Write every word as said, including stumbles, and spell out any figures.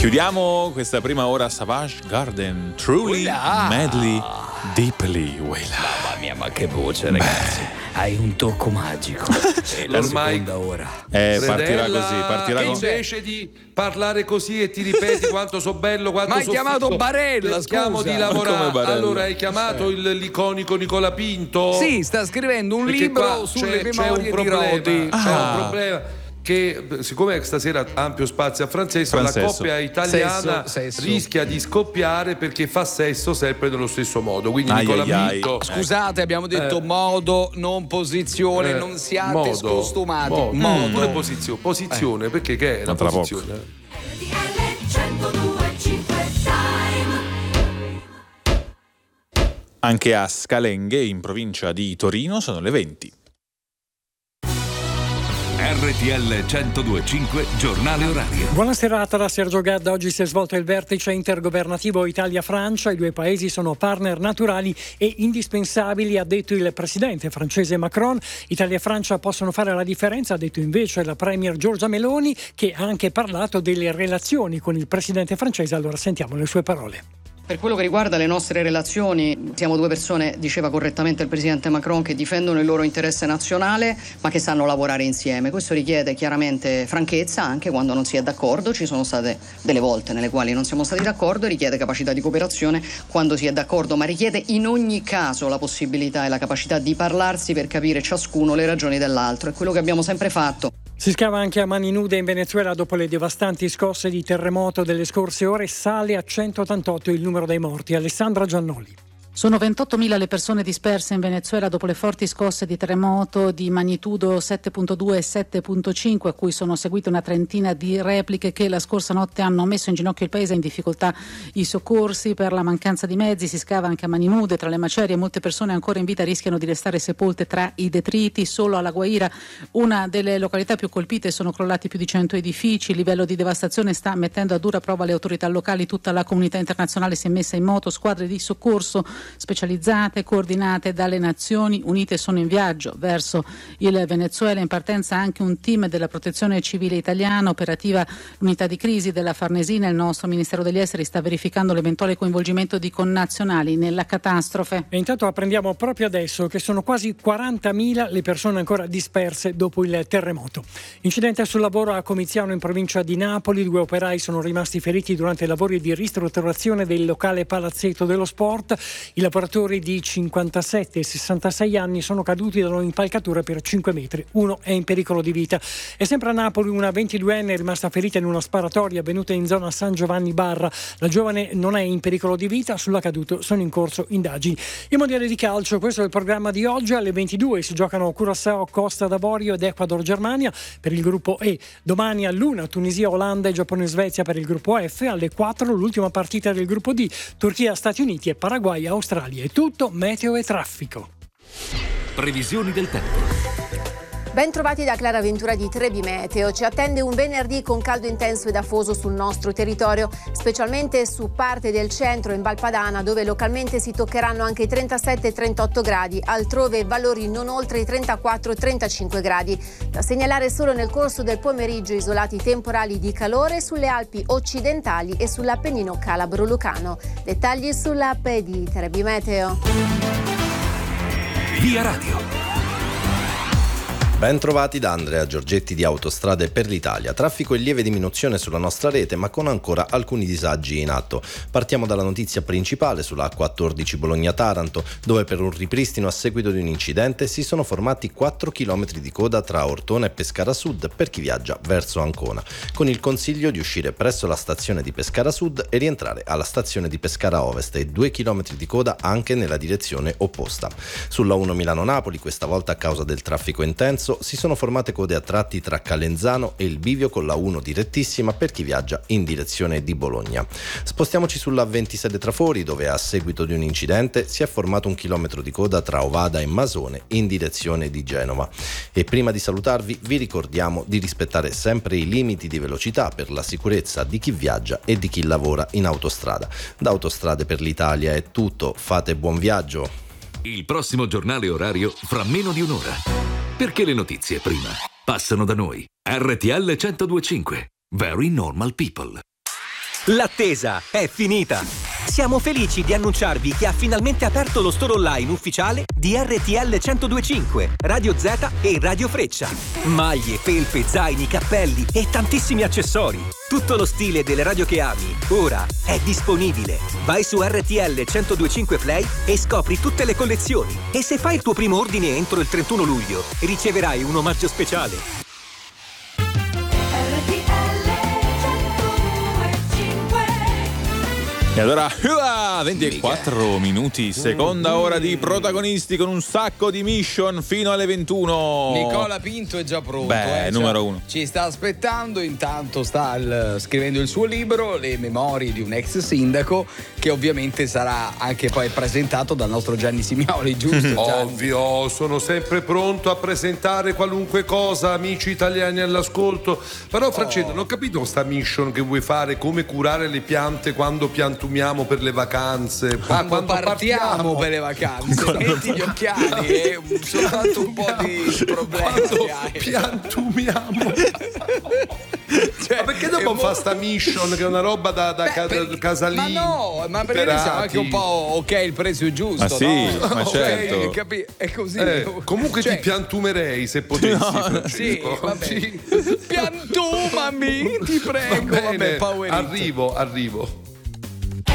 Chiudiamo questa prima ora Savage Garden, Truly, Uila. Madly, Deeply. Uila. Mamma mia, ma che voce, ragazzi. Beh. Hai un tocco magico. E la Ormai seconda ora. Eh, partirà così, partirà con... con... invece di parlare così e ti ripeti quanto so bello, quanto ma hai so chiamato figo, Barella, cerchiamo scusa. di lavorare. Allora hai chiamato il, l'iconico Nicola Pinto? Sì, sta scrivendo un Perché libro sulle c'è, memorie c'è un di problema, Rodi. C'è Ah. un problema che, siccome stasera ampio spazio a Francesco, Francesco. la coppia italiana Sesso, sesso. rischia di scoppiare perché fa sesso sempre nello stesso modo. Quindi Ai, Nicola ai, ai. Pinto, Scusate, abbiamo detto Eh. modo, non posizione, eh, non siate modo, scostumati. modo, Modo. pure posizione, posizione, perché che è la Ma tra poco. posizione? Anche a Scalenghe, in provincia di Torino, sono le venti. R T L centodue e cinque, giornale orario. Buona serata da Sergio Gadda. Oggi si è svolto il vertice intergovernativo Italia-Francia. I due paesi sono partner naturali e indispensabili, ha detto il presidente francese Macron. Italia e Francia possono fare la differenza, ha detto invece la premier Giorgia Meloni, che ha anche parlato delle relazioni con il presidente francese. Allora sentiamo le sue parole. Per quello che riguarda le nostre relazioni, siamo due persone, diceva correttamente il presidente Macron, che difendono il loro interesse nazionale ma che sanno lavorare insieme. Questo richiede chiaramente franchezza anche quando non si è d'accordo. Ci sono state delle volte nelle quali non siamo stati d'accordo, richiede capacità di cooperazione quando si è d'accordo, ma richiede in ogni caso la possibilità e la capacità di parlarsi per capire ciascuno le ragioni dell'altro. È quello che abbiamo sempre fatto. Si scava anche a mani nude in Venezuela dopo le devastanti scosse di terremoto delle scorse ore. Sale a centottantotto il numero dei morti. Alessandra Giannoli. Sono ventottomila le persone disperse in Venezuela dopo le forti scosse di terremoto di magnitudo sette virgola due e sette virgola cinque, a cui sono seguite una trentina di repliche che la scorsa notte hanno messo in ginocchio il paese, in difficoltà i soccorsi per la mancanza di mezzi. Si scava anche a mani nude tra le macerie. Molte persone ancora in vita rischiano di restare sepolte tra i detriti. Solo alla Guaira, una delle località più colpite, sono crollati più di cento edifici. Il livello di devastazione sta mettendo a dura prova le autorità locali. Tutta la comunità internazionale si è messa in moto. Squadre di soccorso specializzate coordinate dalle Nazioni Unite sono in viaggio verso il Venezuela. In partenza anche un team della Protezione Civile italiana, operativa l'unità di crisi della Farnesina. Il nostro Ministero degli Esteri sta verificando l'eventuale coinvolgimento di connazionali nella catastrofe. E intanto apprendiamo proprio adesso che sono quasi quarantamila le persone ancora disperse dopo il terremoto. Incidente sul lavoro a Comiziano in provincia di Napoli. Due operai sono rimasti feriti durante i lavori di ristrutturazione del locale Palazzetto dello Sport. I lavoratori di cinquantasette e sessantasei anni sono caduti da un'impalcatura per cinque metri. Uno è in pericolo di vita. E sempre a Napoli una ventiduenne è rimasta ferita in una sparatoria avvenuta in zona San Giovanni Barra. La giovane non è in pericolo di vita, sull'accaduto sono in corso indagini. I mondiali di calcio, questo è il programma di oggi. Alle ventidue si giocano Curaçao, Costa d'Avorio ed Ecuador Germania per il gruppo E. Domani all'una Tunisia, Olanda e Giappone Svezia per il gruppo F. Alle quattro l'ultima partita del gruppo D, Turchia, Stati Uniti e Paraguay, Australia. È tutto, meteo e traffico. Previsioni del tempo. Ben trovati da Clara Ventura di Trebi Meteo. Ci attende un venerdì con caldo intenso ed afoso sul nostro territorio, specialmente su parte del centro in Val Padana, dove localmente si toccheranno anche i trentasette trentotto gradi, altrove valori non oltre i trentaquattro trentacinque gradi. Da segnalare solo nel corso del pomeriggio isolati temporali di calore sulle Alpi occidentali e sull'Appennino calabro-lucano. Dettagli sull'app di Trebi Meteo. Via Radio. Ben trovati da Andrea Giorgetti di Autostrade per l'Italia. Traffico in lieve diminuzione sulla nostra rete, ma con ancora alcuni disagi in atto. Partiamo dalla notizia principale sulla A quattordici Bologna-Taranto, dove per un ripristino a seguito di un incidente si sono formati quattro chilometri di coda tra Ortona e Pescara Sud per chi viaggia verso Ancona, con il consiglio di uscire presso la stazione di Pescara Sud e rientrare alla stazione di Pescara Ovest, e due chilometri di coda anche nella direzione opposta. Sulla uno Milano-Napoli, questa volta a causa del traffico intenso, si sono formate code a tratti tra Calenzano e il bivio con la uno direttissima per chi viaggia in direzione di Bologna. Spostiamoci sulla ventisei de Trafori, dove a seguito di un incidente si è formato un chilometro di coda tra Ovada e Masone in direzione di Genova. E prima di salutarvi vi ricordiamo di rispettare sempre i limiti di velocità per la sicurezza di chi viaggia e di chi lavora in autostrada. Da Autostrade per l'Italia è tutto, fate buon viaggio. Il prossimo giornale orario fra meno di un'ora. Perché le notizie prima passano da noi. R T L centodue e cinque. Very Normal People. L'attesa è finita! Siamo felici di annunciarvi che ha finalmente aperto lo store online ufficiale di R T L centodue e cinque, Radio Z e Radio Freccia. Maglie, felpe, zaini, cappelli e tantissimi accessori. Tutto lo stile delle radio che ami, ora è disponibile. Vai su R T L centodue e cinque Play e scopri tutte le collezioni. E se fai il tuo primo ordine entro il trentuno luglio, riceverai un omaggio speciale. E allora, ventiquattro minuti, seconda ora di protagonisti con un sacco di mission fino alle ventuno. Nicola Pinto è già pronto. Beh, eh, numero cioè, uno. Ci sta aspettando, intanto sta il, scrivendo il suo libro, Le memorie di un ex sindaco, che ovviamente sarà anche poi presentato dal nostro Gianni Simioli, giusto Gianni? Ovvio, sono sempre pronto a presentare qualunque cosa, amici italiani all'ascolto. Però Francesco, oh. non ho capito questa mission che vuoi fare, come curare le piante quando piantumiamo per le vacanze. Quando, ah, quando partiamo, partiamo per le vacanze, quando metti gli occhiali e soltanto un po' di problemi quando piantumiamo. Cioè, ma perché dopo fa sta mission che è una roba da, da Beh, ca- per, casalini? Ma no, ma perché siamo anche un po' ok, il prezzo è giusto, ma sì, no? ma certo. Okay, capi- è così. Eh, comunque cioè, ti piantumerei se potessi. No, sì, vabbè. Piantumami, ti prego. Va bene, vabbè, arrivo, arrivo.